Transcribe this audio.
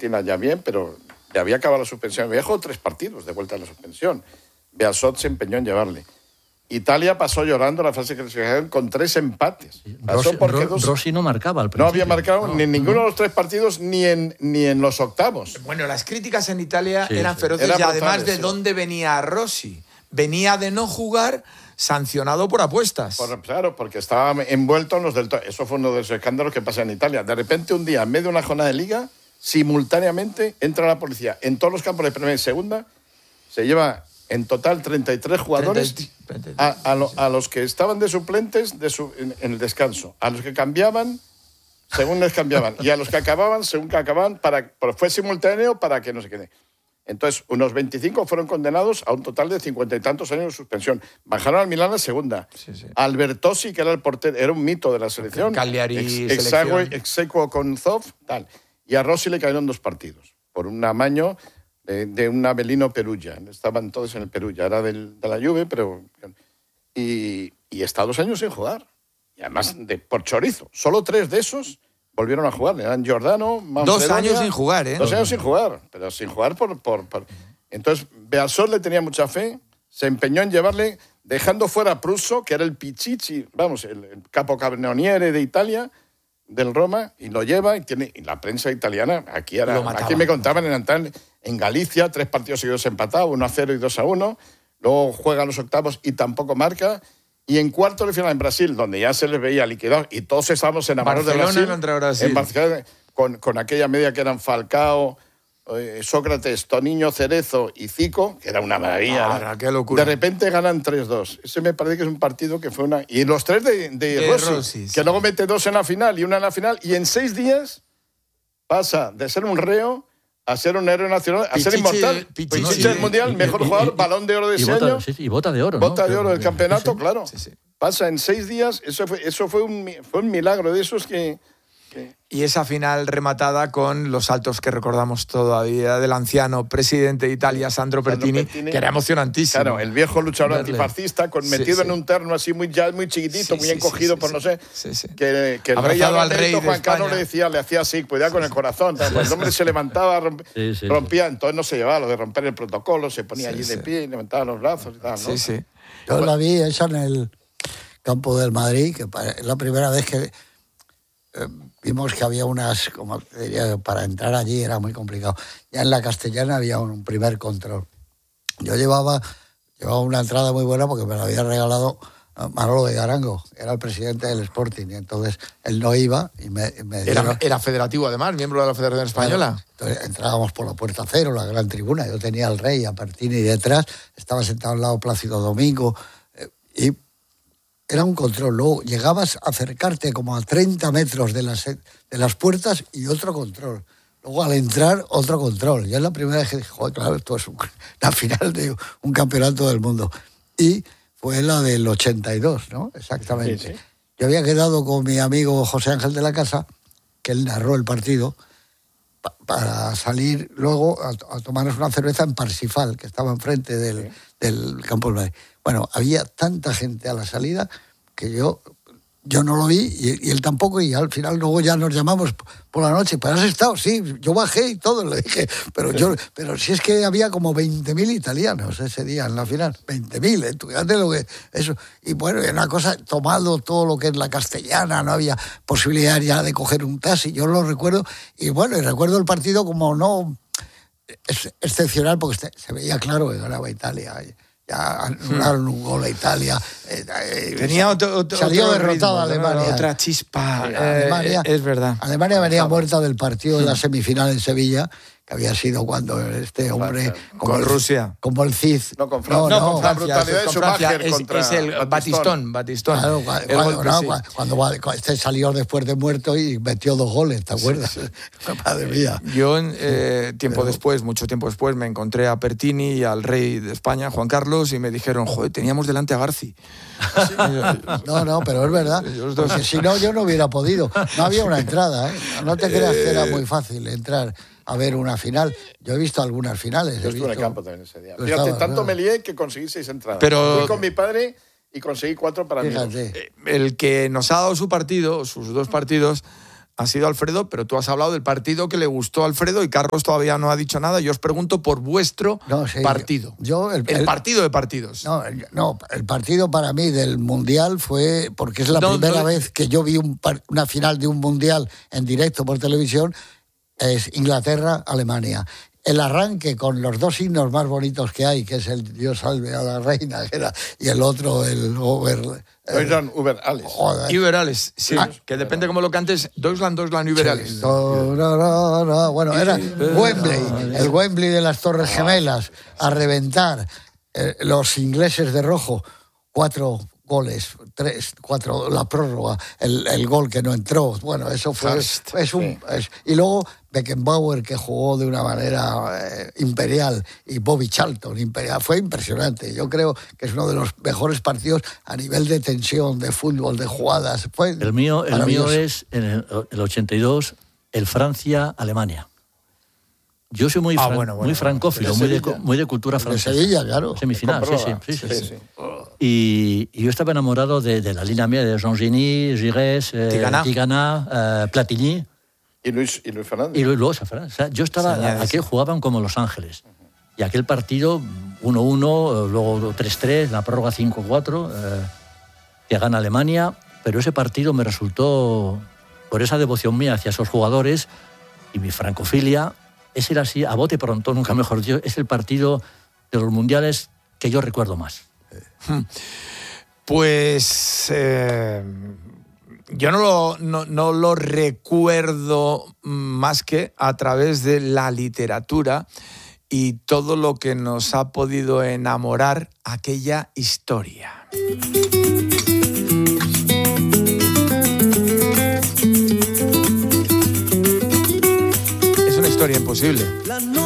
Argentina ya bien, pero le había acabado la suspensión. Había jugado 3 partidos de vuelta a la suspensión. Bearzot se empeñó en llevarle. Italia pasó llorando la fase de clasificación con 3 empates. Rossi no marcaba al principio. No había marcado ni en ninguno de los 3 partidos ni en los octavos. Bueno, las críticas en Italia eran feroces y además de dónde venía Rossi. Venía de no jugar sancionado por apuestas. Claro, porque estaba envuelto en los del... Eso fue uno de los escándalos que pasa en Italia. De repente, un día, en medio de una jornada de liga, simultáneamente entra la policía en todos los campos de primera y segunda, se lleva en total 33 jugadores a los que estaban de suplentes en el descanso, a los que cambiaban según les cambiaban y a los que acababan según que acababan, fue simultáneo para que no se quede. Entonces, unos 25 fueron condenados a un total de 50 y tantos años de suspensión. Bajaron al Milán a segunda. Albertosi, que era el portero, era un mito de la selección. Cagliari, exequo con Zoff, tal. Y a Rossi le cayeron 2 partidos por un amaño de un Avelino Perugia. Estaban todos en el Perugia. Era de la Juve, pero... Y está 2 años sin jugar. Y además por chorizo. Solo 3 de esos volvieron a jugar. Eran Giordano, Manfredonia. 2 años sin jugar, ¿eh? 2 años sin jugar. Pero sin jugar por... Entonces, Bearzot le tenía mucha fe. Se empeñó en llevarle, dejando fuera a Prusso, que era el Pichichi, vamos, el capocannoniere de Italia, del Roma, y lo lleva, y la prensa italiana, aquí me contaban en Galicia, 3 partidos seguidos empatados, 1-0 y 2-1, luego juegan los octavos y tampoco marca, y en cuartos de final en Brasil, donde ya se les veía liquidado, y todos estábamos enamorados de Brasil. En Barcelona, con aquella media que eran Falcao, Sócrates, Toniño, Cerezo y Zico, que era una maravilla. Qué locura. De repente ganan 3-2. Ese me parece que es un partido que fue una... Y los 3 de Rossi, que luego mete 2 en la final y 1 en la final, y en 6 días pasa de ser un reo a ser un héroe nacional, a ser inmortal. Pichichi del Mundial, mejor jugador, Balón de Oro de ese año. Y bota de oro, Bota de oro del campeonato, claro. Pasa en 6 días, eso fue un milagro de esos que... Y esa final rematada con los saltos que recordamos todavía del anciano presidente de Italia, Sandro Pertini, que era emocionantísimo. Claro, el viejo luchador antifascista, metido en un terno así muy chiquitito, muy encogido por no sé. Que el abrazado al rey Juan Carlos le hacía así, cuidado con el corazón. Cuando el hombre se levantaba, rompía, entonces no se llevaba lo de romper el protocolo, se ponía allí de pie y levantaba los brazos y tal, ¿no? Yo la vi esa en el campo del Madrid, que es la primera vez que... vimos que había unas, como te diría, para entrar allí era muy complicado. Ya en la Castellana había un primer control. Yo llevaba una entrada muy buena porque me la había regalado Manolo de Garango, era el presidente del Sporting, y entonces él no iba y me dieron... Era federativo además, miembro de la Federación Española. Bueno, entonces entrábamos por la Puerta Cero, la gran tribuna, yo tenía al rey, a Pertini detrás, estaba sentado al lado Plácido Domingo, y era un control. Luego llegabas a acercarte como a 30 metros de las puertas y otro control. Luego al entrar, otro control. Ya es la primera vez que dije, joder, claro, esto es la final de un campeonato del mundo. Y fue la del 82, ¿no? Exactamente. Sí. Yo había quedado con mi amigo José Ángel de la Casa, que él narró el partido, para salir luego a tomarnos una cerveza en Parsifal, que estaba enfrente del campo del Madrid. Bueno, había tanta gente a la salida que yo no lo vi y él tampoco, y al final luego ya nos llamamos por la noche. ¿Pero has estado? Sí, yo bajé y todo, le dije. Pero si es que había como 20.000 italianos ese día en la final. 20.000, tú fíjate lo que... Eso. Y bueno, era una cosa, tomado todo lo que es la Castellana, no había posibilidad ya de coger un taxi, yo lo recuerdo. Y bueno, y recuerdo el partido como no excepcional, porque se veía claro que ganaba Italia. Ya anularon un gol a Italia. Tenía salió otro derrotada ritmo, Alemania. Otra chispa. Alemania, es verdad. Alemania venía muerta del partido de la semifinal en Sevilla, que había sido cuando este hombre... Con Rusia. Como el Cid. No, con Francia. No, con la Francia, brutalidad de Schumacher contra es el Batistón. Claro, cuando este salió después de muerto y metió 2 goles, ¿te acuerdas? Madre mía. Yo, mucho tiempo después, me encontré a Pertini y al rey de España, Juan Carlos, y me dijeron, joder, teníamos delante a Garci. No, pero es verdad. Porque si no, yo no hubiera podido. No había una entrada, ¿eh? No te creas que era muy fácil entrar a ver una final. Yo he visto algunas finales. Yo estuve en el campo también ese día. Fíjate, tanto me lié que conseguí 6 entradas. Fui con mi padre y conseguí 4 para mí. El que nos ha dado sus 2 partidos, ha sido Alfredo, pero tú has hablado del partido que le gustó a Alfredo y Carlos todavía no ha dicho nada. Yo os pregunto por vuestro partido. El partido de partidos. No, el partido para mí del Mundial fue, porque es la primera vez que yo vi una final de un Mundial en directo por televisión, es Inglaterra-Alemania. El arranque con los dos himnos más bonitos que hay, que es el Dios salve a la reina, y el otro, el Über alles. Über alles, sí, que depende cómo lo cantes, Deutschland, Über alles. Sí. Bueno, era Wembley, el Wembley de las Torres Gemelas, a reventar. Los ingleses de rojo, 4 goles, 4, la prórroga, el gol que no entró. Bueno, eso fue... y luego Beckenbauer, que jugó de una manera imperial, y Bobby Charlton, imperial. Fue impresionante. Yo creo que es uno de los mejores partidos a nivel de tensión, de fútbol, de jugadas. El mío es, en el 82, el Francia-Alemania. Yo soy muy francófilo, muy de cultura francesa. De Sevilla, claro. Semifinal, sí. Y yo estaba enamorado de la línea media de Jean Geny, Giresse, Tigana, Platini. Y Luis Fernández. Y Luis Fernández. O sea, yo estaba... Aquí jugaban como Los Ángeles. Y aquel partido, 1-1, luego 3-3, la prórroga 5-4, que gana Alemania. Pero ese partido me resultó, por esa devoción mía hacia esos jugadores y mi francofilia, ese era así, a bote pronto, nunca mejor dicho, es el partido de los mundiales que yo recuerdo más. Pues yo no lo recuerdo más que a través de la literatura y todo lo que nos ha podido enamorar aquella historia. Es una historia imposible.